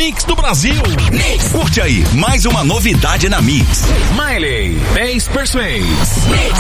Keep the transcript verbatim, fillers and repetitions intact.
Mix do Brasil. Mix. Curte aí, mais uma novidade na Mix. Miley, Bass Persuade. Mix.